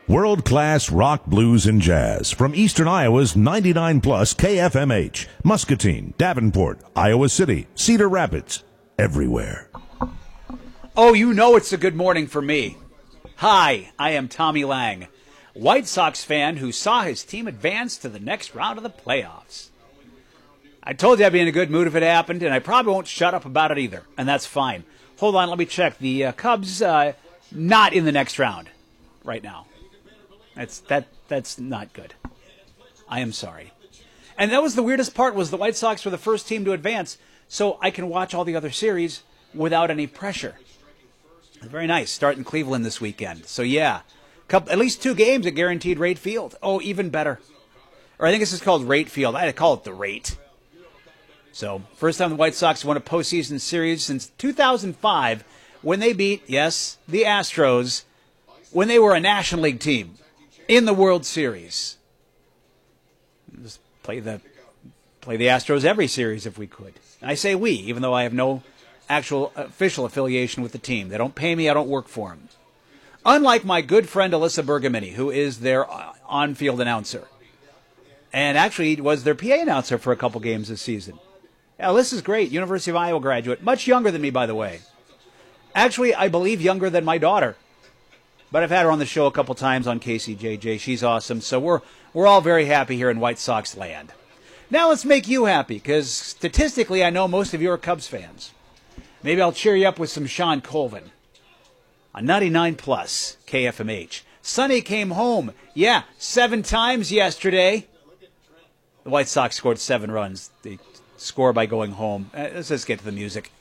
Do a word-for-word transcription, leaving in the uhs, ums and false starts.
World-class rock, blues, and jazz from Eastern Iowa's ninety-nine plus K F M H, Muscatine, Davenport, Iowa City, Cedar Rapids, everywhere. Oh, you know it's a good morning for me. Hi, I am Tommy Lang, White Sox fan who saw his team advance to the next round of the playoffs. I told you I'd be in a good mood if it happened, and I probably won't shut up about it either, and that's fine. Hold on, let me check. The uh, Cubs, uh, not in the next round right now. That's that. That's not good. I am sorry. And that was the weirdest part, was the White Sox were the first team to advance, so I can watch all the other series without any pressure. Very nice. Start in Cleveland this weekend. So yeah, couple, at least two games at Guaranteed Rate Field. Oh, even better. Or I think this is called Rate Field. I had to call it the Rate. So first time the White Sox won a postseason series since two thousand five, when they beat, yes, the Astros, when they were a National League team in the World Series. Just play the play the Astros every series if we could. I say we, even though I have no actual official affiliation with the team. They don't pay me, I don't work for them. Unlike my good friend Alyssa Bergamini, who is their on-field announcer. And actually was their P A announcer for a couple games this season. Yeah, Alyssa's great, University of Iowa graduate. Much younger than me, by the way. Actually, I believe younger than my daughter. But I've had her on the show a couple times on K C J J. She's awesome. So we're we're all very happy here in White Sox land. Now let's make you happy, because statistically I know most of you are Cubs fans. Maybe I'll cheer you up with some Sean Colvin on ninety-nine plus K F M H. Sonny came home, yeah, seven times yesterday. The White Sox scored seven runs. They score by going home. Uh, let's just get to the music.